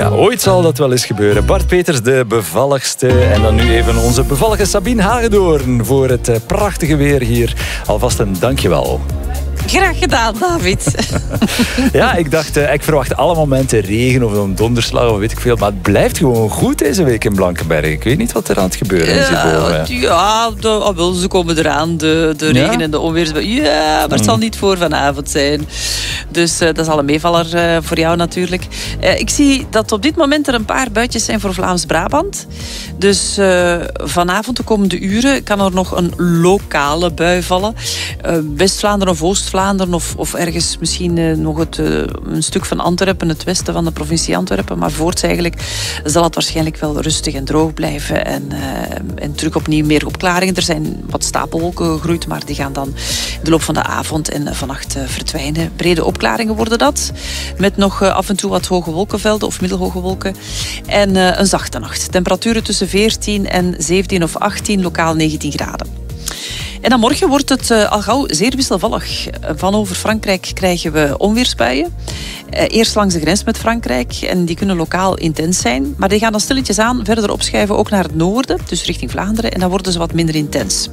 Ja, ooit zal dat wel eens gebeuren. Bart Peters, de bevalligste. En dan nu even onze bevallige Sabine Hagedoorn voor het prachtige weer hier. Alvast een dankjewel. Graag gedaan, David. Ja, ik dacht, ik verwacht alle momenten regen of een donderslag of weet ik veel. Maar het blijft gewoon goed deze week in Blankenberg. Ik weet niet wat er aan het gebeuren is hierboven. Ja, ze komen eraan. De regen en de onweer. Ja, maar het zal niet voor vanavond zijn. Dus dat is al een meevaller voor jou natuurlijk. Ik zie dat op dit moment er een paar buitjes zijn voor Vlaams-Brabant. Dus vanavond, de komende uren, kan er nog een lokale bui vallen. West-Vlaanderen of Oost-Vlaanderen of ergens misschien nog een stuk van Antwerpen, het westen van de provincie Antwerpen. Maar voorts eigenlijk zal het waarschijnlijk wel rustig en droog blijven. En terug opnieuw meer opklaringen. Er zijn wat stapelwolken gegroeid, maar die gaan dan in de loop van de avond en vannacht verdwijnen. Brede opklaringen worden dat. Met nog af en toe wat hoge wolkenvelden of middelhoge wolken. En een zachte nacht. Temperaturen tussen 14 en 17 of 18, lokaal 19 graden. En dan morgen wordt het al gauw zeer wisselvallig. Van over Frankrijk krijgen we onweersbuien. Eerst langs de grens met Frankrijk. En die kunnen lokaal intens zijn. Maar die gaan dan stilletjes aan verder opschuiven ook naar het noorden. Dus richting Vlaanderen. En dan worden ze wat minder intens.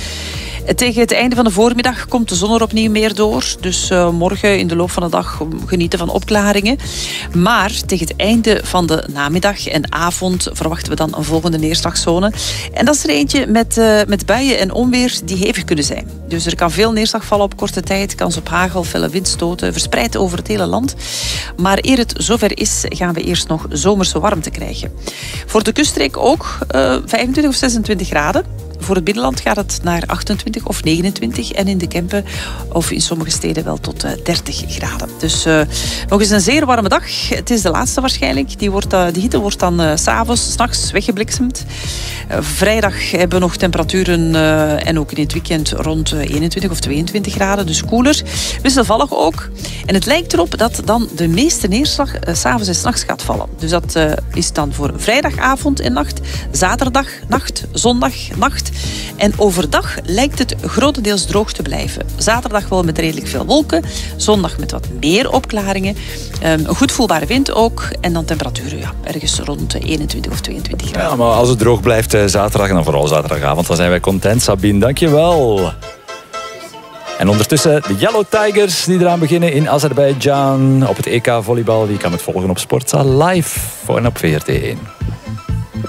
Tegen het einde van de voormiddag komt de zon er opnieuw meer door. Dus morgen in de loop van de dag genieten van opklaringen. Maar tegen het einde van de namiddag en avond verwachten we dan een volgende neerslagzone. En dat is er eentje met buien en onweer die hevig kunnen zijn. Dus er kan veel neerslag vallen op korte tijd. Kans op hagel, felle windstoten, verspreid over het hele land. Maar eer het zover is, gaan we eerst nog zomerse warmte krijgen. Voor de kuststreek ook 25 of 26 graden. Voor het binnenland gaat het naar 28 of 29. En in de Kempen of in sommige steden wel tot 30 graden. Dus nog eens een zeer warme dag. Het is de laatste waarschijnlijk. Die hitte wordt dan 's avonds, 's nachts weggebliksemd. Vrijdag hebben we nog temperaturen en ook in het weekend rond 21 of 22 graden. Dus koeler. Wisselvallig ook. En het lijkt erop dat dan de meeste neerslag 's avonds en 's nachts gaat vallen. Dus dat is dan voor vrijdagavond en nacht, zaterdag nacht, zondag nacht. En overdag lijkt het grotendeels droog te blijven. Zaterdag wel met redelijk veel wolken. Zondag met wat meer opklaringen. Een goed voelbare wind ook. En dan temperaturen ergens rond 21 of 22 graden. Ja, maar als het droog blijft zaterdag en dan vooral zaterdagavond, dan zijn wij content. Sabine, dankjewel. En ondertussen de Yellow Tigers die eraan beginnen in Azerbeidzjan op het EK volleybal. Die kan het volgen op Sportza Live en op VRT1.